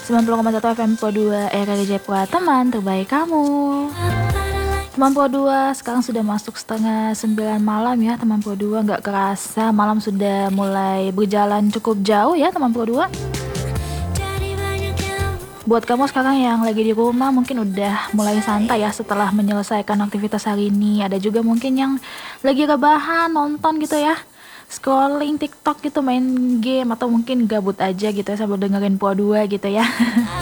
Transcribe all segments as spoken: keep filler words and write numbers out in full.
sembilan puluh koma satu F M Pro dua R R Jepwa, teman terbaik kamu. Teman Pro dua, sekarang sudah masuk setengah sembilan malam ya teman Pro dua. Nggak kerasa malam sudah mulai berjalan cukup jauh ya teman Pro dua. Buat kamu sekarang yang lagi di rumah mungkin udah mulai santai ya setelah menyelesaikan aktivitas hari ini. Ada juga mungkin yang lagi rebahan nonton gitu ya, scrolling TikTok gitu, main game, atau mungkin gabut aja gitu ya sambil dengerin Pro dua gitu ya.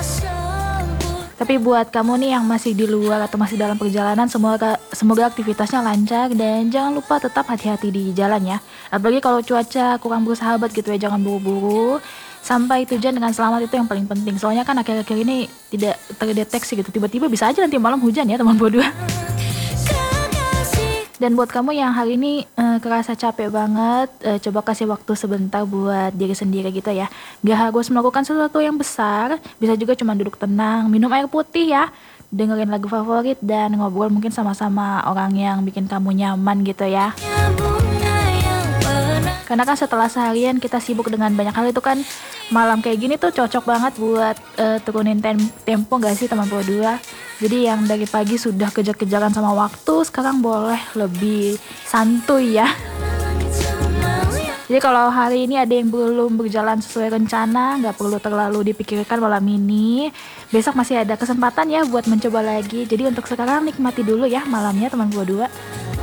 Tapi buat kamu nih yang masih di luar atau masih dalam perjalanan, semoga semoga aktivitasnya lancar dan jangan lupa tetap hati-hati di jalan ya. Apalagi kalau cuaca kurang bersahabat gitu ya, jangan buru-buru. Sampai tujuan dengan selamat itu yang paling penting. Soalnya kan akhir-akhir ini tidak terdeteksi gitu. Tiba-tiba bisa aja nanti malam hujan ya teman Pro dua. Dan buat kamu yang hari ini uh, kerasa capek banget, uh, coba kasih waktu sebentar buat diri sendiri gitu ya. Gak harus melakukan sesuatu yang besar, bisa juga cuma duduk tenang, minum air putih ya, dengerin lagu favorit dan ngobrol mungkin sama-sama orang yang bikin kamu nyaman gitu ya. Karena kan setelah seharian kita sibuk dengan banyak hal, itu kan malam kayak gini tuh cocok banget buat uh, turunin tem- tempo gak sih teman Pro dua. Jadi yang dari pagi sudah kejar-kejaran sama waktu, sekarang boleh lebih santuy ya. Jadi kalau hari ini ada yang belum berjalan sesuai rencana, gak perlu terlalu dipikirkan malam ini. Besok masih ada kesempatan ya buat mencoba lagi. Jadi untuk sekarang nikmati dulu ya malamnya teman Pro dua.